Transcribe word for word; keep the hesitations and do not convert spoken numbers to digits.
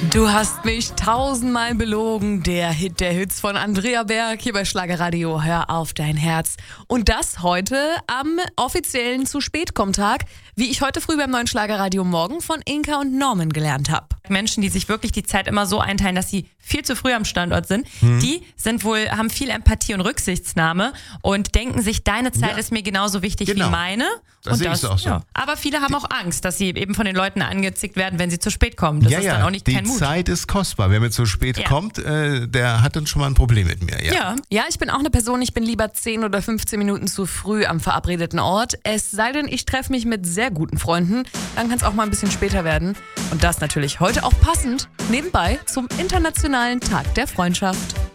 Du hast mich tausendmal belogen. Der Hit der Hits von Andrea Berg hier bei Schlagerradio. Hör auf dein Herz. Und das heute am offiziellen Zu-Spät-Komm-Tag, wie ich heute früh beim neuen Schlagerradio Morgen von Inka und Norman gelernt habe. Menschen, die sich wirklich die Zeit immer so einteilen, dass sie viel zu früh am Standort sind, mhm. die sind wohl, haben viel Empathie und Rücksichtnahme und denken sich, deine Zeit ja. ist mir genauso wichtig genau. wie meine. Das und sehe das, ich auch so. Ja. Aber viele haben auch Angst, dass sie eben von den Leuten angezickt werden, wenn sie zu spät kommen. Das ja, ist ja. dann auch nicht die kein Mut. Zeit ist kostbar. Wer mir zu spät ja. kommt, äh, der hat dann schon mal ein Problem mit mir. Ja. ja, ja, ich bin auch eine Person, ich bin lieber zehn oder fünfzehn Minuten zu früh am verabredeten Ort. Es sei denn, ich treffe mich mit sehr guten Freunden, dann kann es auch mal ein bisschen später werden. Und das natürlich heute auch passend nebenbei zum Internationalen Tag der Freundschaft.